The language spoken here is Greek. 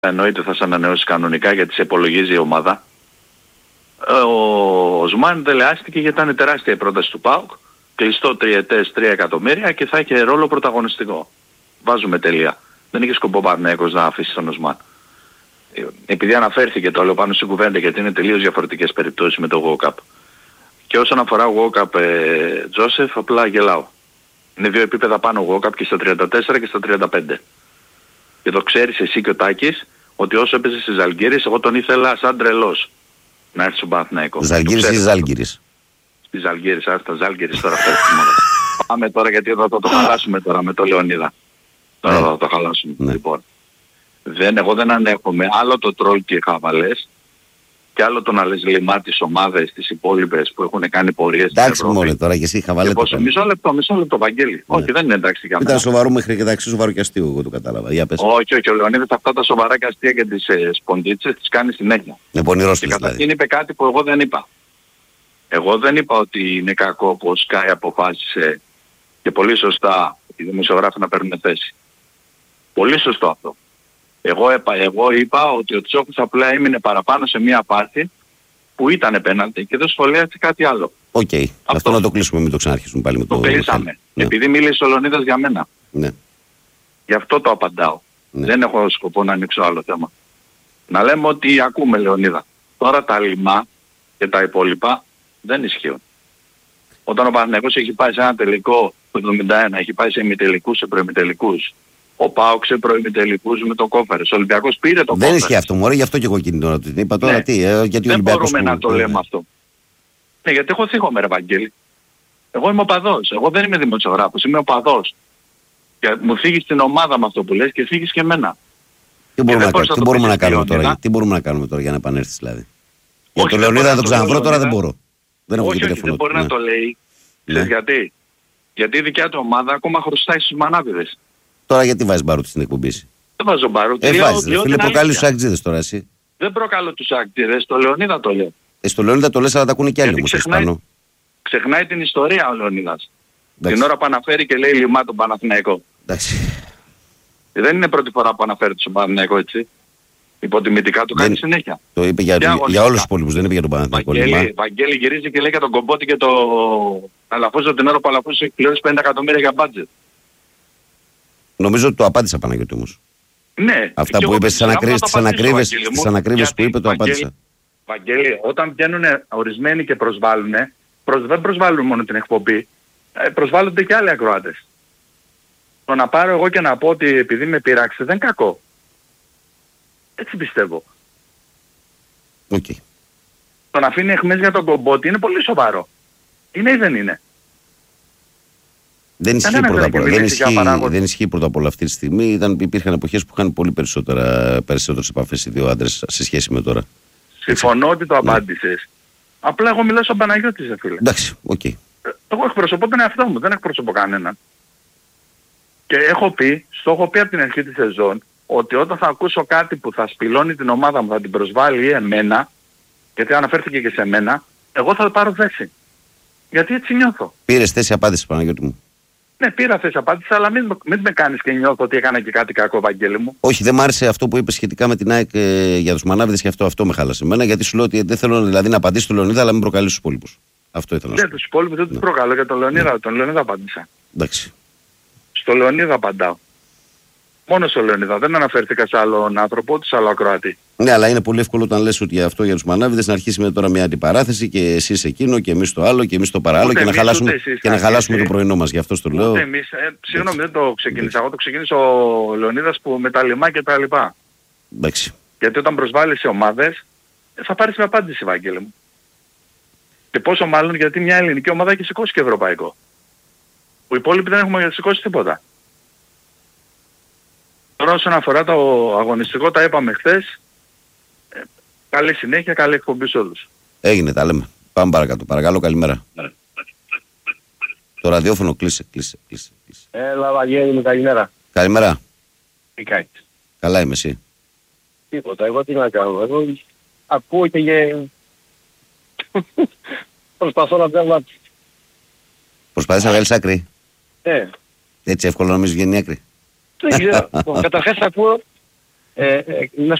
εννοείται θα σε ανανεώσει κανονικά γιατί σε υπολογίζει η ομάδα. Ο Οσμάν δελεάστηκε γιατί ήταν τεράστια η πρόταση του ΠΑΟΚ. Κλειστό τριετές 3 εκατομμύρια και θα είχε ρόλο πρωταγωνιστικό. Βάζουμε τελεία. Δεν είχε σκοπό Παναθηναϊκός να αφήσει τον Οσμάν. Επειδή αναφέρθηκε το άλλο πάνω στην κουβέντα γιατί είναι τελείως διαφορετικές περιπτώσεις με το World Cup. Και όσον αφορά World Cup, Τζόσεφ, απλά γελάω. Είναι 2 επίπεδα πάνω World Cup και στα 34 και στα 35. Και το ξέρεις εσύ και ο Τάκης ότι όσο έπαιζε στις Ζαλγκίρις εγώ τον ήθελα σαν τρελός να έρθει στον Παναθηναϊκό. Ζαλγκίρις ή Ζάλγκιρις? Στις Ζαλγκίρις, άστα Ζάλγκιρις τώρα αυτά. Πάμε τώρα γιατί εδώ θα το χαλάσουμε τώρα με το Λεωνίδα. Τώρα θα το χαλάσουμε. Ναι. Λοιπόν, εγώ δεν ανέχομαι άλλο το τρόλ και οι χαβαλές και άλλο το να λες λιμά τις ομάδες τις υπόλοιπες που έχουν κάνει πορείες. Εντάξει μόλι τώρα και εσύ χαβαλέ. Μισό λεπτό Βαγγέλη. Ναι. Όχι, δεν είναι εντάξει για μένα. Ήταν σοβαρό μέχρι και εντάξει σοβαρό και αστείο, εγώ το κατάλαβα. Για πες. Όχι, ο Λεωνίδας αυτά τα σοβαρά και αστεία και τις σποντίτσες τις κάνει συνέχεια. Με πονηρός και δηλαδή. καταρχήν είπε κάτι που εγώ δεν είπα. Εγώ δεν είπα ότι είναι κακό που ο Sky αποφάσισε και πολύ σωστά οι δημοσιογράφοι να παίρνουν θέση. Πολύ σωστό αυτό. Εγώ είπα ότι ο Τσόκος απλά έμεινε παραπάνω σε μια πάρτη που ήταν πέναλτι και δεν σχολίασε κάτι άλλο. Οκ. Αυτό να το κλείσουμε, μην το ξαναρχίσουμε πάλι με το... Το κλείσαμε. Ναι. Επειδή μίλησε ο Λεωνίδας για μένα. Ναι. Γι' αυτό το απαντάω. Ναι. Δεν έχω σκοπό να ανοίξω άλλο θέμα. Να λέμε ότι ακούμε Λεωνίδα. Τώρα τα λιμά και τα υπόλοιπα δεν ισχύουν. Όταν ο Παναθηναϊκός έχει πάει σε ένα τελικό το 71, έχει πάει σε ημιτελικούς, σε προημιτελικούς. Ο ΠΑΟΚ σε προημιτελικούς με το Κόφερες. Ο Ολυμπιακός πήρε το Κόφερες. Δεν ισχύει αυτό μωρέ, γι' αυτό και εγώ εκείνη τώρα την είπα τώρα. Ναι. Γιατί δεν μπορούμε να το λέμε αυτό. Ναι, γιατί εγώ θύχομαι ρε Βαγγέλη. Εγώ είμαι οπαδός. Εγώ δεν είμαι δημοσιογράφος, είμαι οπαδός. Και μου θίγεις την ομάδα με αυτό που λες και θίγεις και εμένα. Τι μπορούμε να κάνουμε τώρα για να επανέλθεις δηλαδή? Για τον Λεωνίδα να το ξαναβρω τώρα δεν μπορώ. Δεν έχω τηλέφωνο. Δεν μπορεί να το λέει. Γιατί? Γιατί η δικιά του ομάδα ακόμα χρωστάει στους μανάβιδες. Τώρα γιατί βάζεις Μπαρούτη στην εκπομπή? Δεν βάζω Μπαρούτη. Φίλε, προκαλείς τους ακτζίδες τώρα εσύ. Δεν προκαλώ τους ακτζίδες, το Λεωνίδα το λέω. Στο Λεωνίδα το λες αλλά τα ακούνε κι άλλοι όμως. Ξεχνάει την ιστορία ο Λεωνίδας. Την ώρα που αναφέρει και λέει λιμά τον Παναθηναϊκό. Δεν είναι πρώτη φορά που αναφέρει τον Παναθηναϊκό έτσι. Υποτιμητικά του κάνει συνέχεια. Το είπε για όλους τους υπόλοιπους, δεν είπε για τον Παναθηναϊκό. Βαγγέλη γυρίζει και λέει για τον Κομπότη και το Αλαφούζο την ώρα που Αλαφούζο έχει πληρώσει 50 εκατομμύρια για μπάτζετ. Νομίζω ότι το απάντησα Παναγιώτη όμως. Ναι. Αυτά που είπε στις ανακρίβειες που είπε το απάντησα. Βαγγέλη, όταν βγαίνουν ορισμένοι και προσβάλλουν, δεν προσβάλλουν μόνο την εκπομπή, προσβάλλονται και άλλοι ακροάτες. Το να πάρω εγώ και να πω ότι επειδή με πειράξε δεν είναι κακό. Έτσι πιστεύω. Okay. Το να αφήνει αιχμές για τον Κομπότη είναι πολύ σοβαρό. Είναι ή δεν είναι? Δεν ισχύει πρώτα απ' όλα. Δεν ισχύει πρώτα απ' όλα αυτή τη στιγμή. Υπήρχαν εποχές που είχαν πολύ περισσότερες επαφές οι δύο άντρες σε σχέση με τώρα. Συμφωνώ ότι το απάντησες. Απλά εγώ μιλάω στον Παναγιώτη, φίλε. Εντάξει, οκ. Okay. Εγώ εκπροσωπώ τον εαυτό μου, δεν εκπροσωπώ κανέναν. Και έχω πει από την αρχή της σεζόν ότι όταν θα ακούσω κάτι που θα σπηλώνει την ομάδα μου, θα την προσβάλλει ή εμένα, γιατί αναφέρθηκε και σε μένα, εγώ θα πάρω θέση. Γιατί έτσι νιώθω. Πήρες θέση απάντηση, Παναγιώτη μου? Ναι, πήρα θέση απάντηση, αλλά μην με κάνεις και νιώθω ότι έκανα και κάτι κακό, Βαγγέλη μου. Όχι, δεν μ' άρεσε αυτό που είπες σχετικά με την ΑΕΚ για τους μανάβιδες και αυτό με χάλασε εμένα, γιατί σου λέω ότι δεν θέλω δηλαδή να απαντήσω στον Λεωνίδα, αλλά μην προκαλείς τους υπόλοιπους. Αυτό ήθελα να σου πω. Τους υπόλοιπους δεν τους προκαλώ, για τον Λεωνίδα, τον Λεωνίδα απάντησα. Εντάξει. Στο Λεωνίδα απαντάω. Μόνο στο Λεωνίδα, δεν αναφέρθηκα σε άλλον άνθρωπο, ούτε σε άλλο ακροατή. Ναι, αλλά είναι πολύ εύκολο όταν λες ότι αυτό για τους μανάβιδες να αρχίσει με τώρα μια αντιπαράθεση και εσείς εκείνο και εμείς το άλλο και εμείς το παράλληλο και να χαλάσουμε το πρωινό μας. Γι' αυτό το λέω. Συγγνώμη, δεν το ξεκίνησα. Εγώ το ξεκίνησα ο Λεωνίδας που με τα λιμά και τα λοιπά. Εντάξει. Γιατί όταν προσβάλλεις σε ομάδες θα πάρεις με απάντηση, Βαγγέλη μου. Και πόσο μάλλον γιατί μια ελληνική ομάδα έχει σηκώσει και ευρωπαϊκό. Οι υπόλοιποι δεν έχουμε σηκώσει τίποτα. Τώρα όσον αφορά το αγωνιστικό, τα είπαμε χθες. Καλή συνέχεια, καλή εκπομπή σε όλους. Έγινε, τα λέμε. Πάμε παρακάτω. Παρακαλώ, καλημέρα. Το ραδιόφωνο κλείσε. Έλα, Βαγγέλη μου, καλημέρα. Καλημέρα. Τι κάνεις? Καλά είμαι, εσύ? Τίποτα, εγώ τι να κάνω. Εγώ ακούω και προσπαθώ να βγάλω. Προσπαθείς να βγάλεις άκρη? Ναι. Έτσι εύκολο νομίζεις βγαίνει άκρη? Δεν ξέρω. Καταρχάς ακούω να